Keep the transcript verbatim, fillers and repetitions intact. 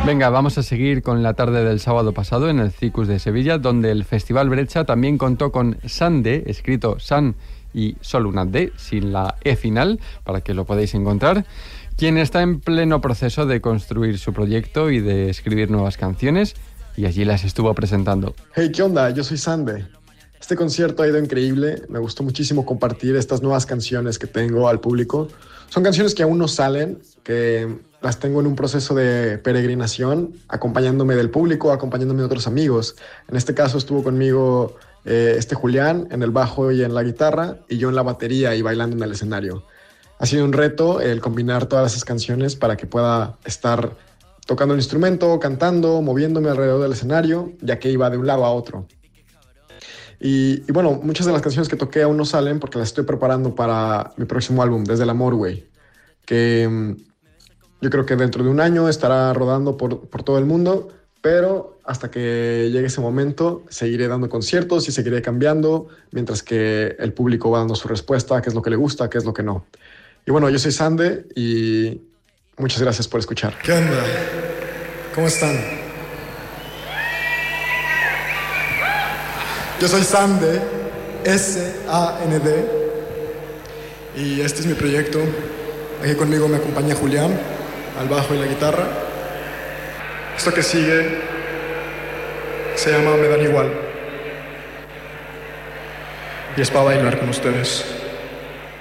Venga, vamos a seguir con la tarde del sábado pasado en el Cicus de Sevilla, donde el Festival Brecha también contó con Sande, escrito San y solo una D, sin la E final, para que lo podáis encontrar, quien está en pleno proceso de construir su proyecto y de escribir nuevas canciones, y allí las estuvo presentando. Hey, ¿qué onda? Yo soy Sande. Este concierto ha ido increíble, me gustó muchísimo compartir estas nuevas canciones que tengo al público. Son canciones que aún no salen, que las tengo en un proceso de peregrinación, acompañándome del público, acompañándome de otros amigos. En este caso estuvo conmigo eh, este Julián en el bajo y en la guitarra, y yo en la batería y bailando en el escenario. Ha sido un reto el combinar todas esas canciones para que pueda estar tocando el instrumento, cantando, moviéndome alrededor del escenario, ya que iba de un lado a otro. Y, y bueno, muchas de las canciones que toqué aún no salen porque las estoy preparando para mi próximo álbum, Desde el Amor, güey, que um, yo creo que dentro de un año estará rodando por, por todo el mundo, pero hasta que llegue ese momento seguiré dando conciertos y seguiré cambiando mientras que el público va dando su respuesta, qué es lo que le gusta, qué es lo que no. Y bueno, yo soy Sande y muchas gracias por escuchar. ¿Qué onda? ¿Cómo están? Yo soy Sande, S A N D, y este es mi proyecto. Aquí conmigo me acompaña Julián, al bajo y la guitarra. Esto que sigue se llama Me Dan Igual, y es para bailar con ustedes.